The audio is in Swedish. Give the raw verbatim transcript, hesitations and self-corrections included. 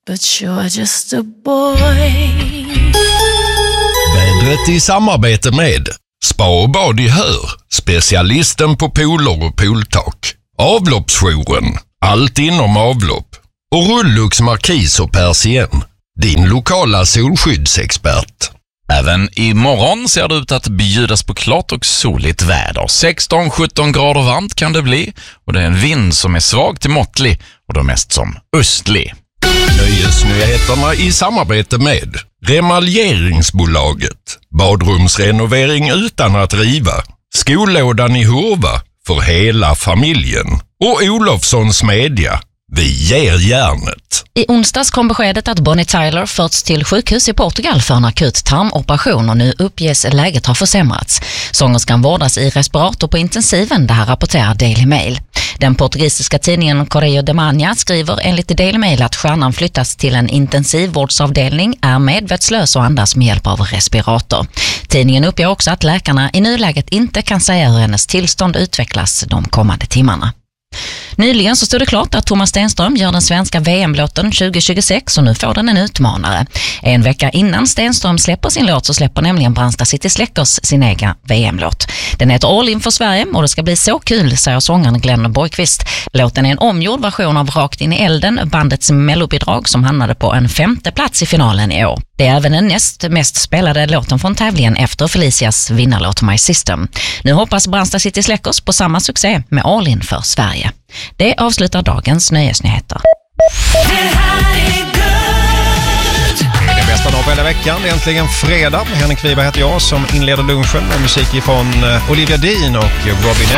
but you're just a boy. Vädret i samarbete med Spa och bad i Hör, specialisten på pooler och pooltak. Avloppsjouren, allt inom avlopp. Och Rullux Markis och Persien, din lokala solskyddsexpert. Även imorgon ser det ut att bjudas på klart och soligt väder. sexton till sjutton grader varmt kan det bli, och det är en vind som är svag till måttlig och då mest som östlig. Nöjesnyheterna i samarbete med Remaljeringsbolaget, badrumsrenovering utan att riva, skollådan i Hurva för hela familjen och Olofssons media. Vi ger järnet. I onsdags kom beskedet att Bonnie Tyler förts till sjukhus i Portugal för en akut tarmoperation och nu uppges läget ha försämrats. Sångerskan vårdas i respirator på intensiven, det här rapporterar Daily Mail. Den portugisiska tidningen Correio de Manha skriver enligt Daily Mail att stjärnan flyttas till en intensivvårdsavdelning, är medvetslös och andas med hjälp av respirator. Tidningen uppger också att läkarna i nuläget inte kan säga hur hennes tillstånd utvecklas de kommande timmarna. Nyligen så stod det klart att Thomas Stenström gör den svenska V M-låten tjugo tjugosex och nu får den en utmanare. En vecka innan Stenström släpper sin låt så släpper nämligen Brandsta City Släckers sin egen V M-låt. Den heter All In för Sverige och det ska bli så kul, säger sångaren Glenn Borgqvist. Låten är en omgjord version av Rakt in i elden, bandets mellobidrag som hamnade på en femte plats i finalen i år. Det är även den näst mest spelade låten från tävlingen efter Felicias vinnarlåt My System. Nu hoppas Brandsta City Släckers på samma succé med All In för Sverige. Det avslutar dagens nöjesnyheter. Det här är Good. Det är det bästa dag på hela veckan. Det är äntligen fredag. Henrik Wiberg heter jag som inleder lunchen med musik ifrån Olivia Dean och Robin